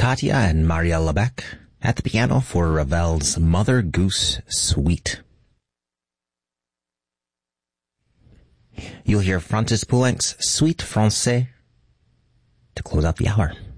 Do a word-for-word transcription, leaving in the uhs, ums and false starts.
Katya and Marielle Lebec at the piano for Ravel's Mother Goose Suite. You'll hear Francis Poulenc's Suite Francais to close out the hour.